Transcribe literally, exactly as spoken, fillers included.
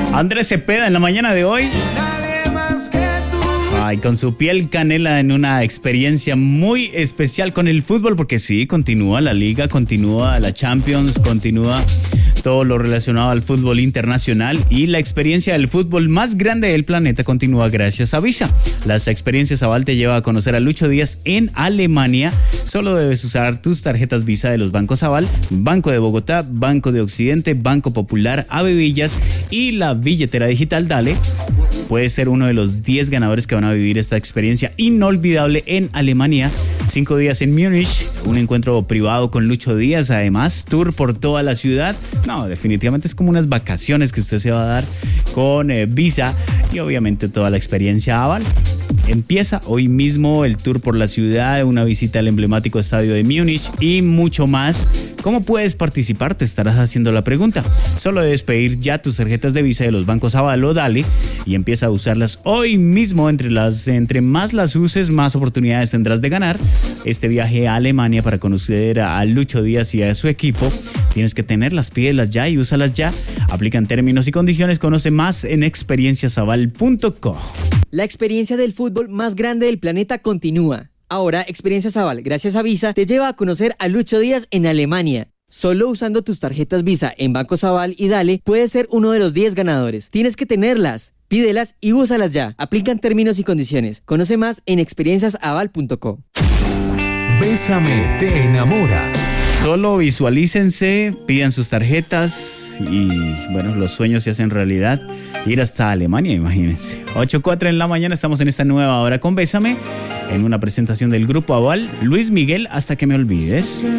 Andrés Cepeda en la mañana de hoy. Ay, con su piel canela en una experiencia muy especial con el fútbol, porque sí, continúa la liga, continúa la Champions, continúa todo lo relacionado al fútbol internacional y la experiencia del fútbol más grande del planeta continúa gracias a Visa. Las experiencias Aval te lleva a conocer a Lucho Díaz en Alemania. Solo debes usar tus tarjetas Visa de los bancos Aval, Banco de Bogotá, Banco de Occidente, Banco Popular, Avevillas y la billetera digital Dale. Puedes ser uno de los diez ganadores que van a vivir esta experiencia inolvidable en Alemania. Cinco días en Múnich, un encuentro privado con Lucho Díaz, además, tour por toda la ciudad. No, definitivamente es como unas vacaciones que usted se va a dar con eh, Visa y obviamente toda la experiencia Aval. Empieza hoy mismo el tour por la ciudad, una visita al emblemático estadio de Múnich y mucho más. ¿Cómo puedes participar? Te estarás haciendo la pregunta. Solo debes pedir ya tus tarjetas de Visa de los bancos Aval o Dale y empieza a usarlas hoy mismo. Entre, las, entre más las uses, más oportunidades tendrás de ganar este viaje a Alemania para conocer a Lucho Díaz y a su equipo. Tienes que tenerlas, pídelas ya y úsalas ya. Aplican términos y condiciones. Conoce más en experiencias aval punto co. La experiencia del fútbol más grande del planeta continúa. Ahora, Experiencias Aval, gracias a Visa, te lleva a conocer a Lucho Díaz en Alemania. Solo usando tus tarjetas Visa en Bancos Aval y Dale, puedes ser uno de los diez ganadores. Tienes que tenerlas, pídelas y úsalas ya. Aplican términos y condiciones. Conoce más en experiencias aval punto co. Bésame te enamora. Solo visualícense, pidan sus tarjetas y, bueno, los sueños se hacen realidad. Ir hasta Alemania, imagínense. ocho cuatro en la mañana, estamos en esta nueva hora con Bésame, en una presentación del Grupo Aval. Luis Miguel, Hasta que me olvides.